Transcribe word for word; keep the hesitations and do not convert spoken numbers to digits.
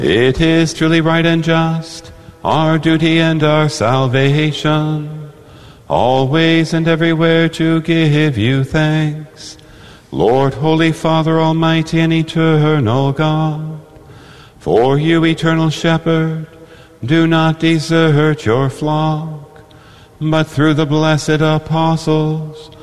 It is truly right and just, our duty and our salvation, always and everywhere to give you thanks, Lord, Holy Father, Almighty and eternal God. For you, eternal Shepherd, do not desert your flock, but through the blessed apostles,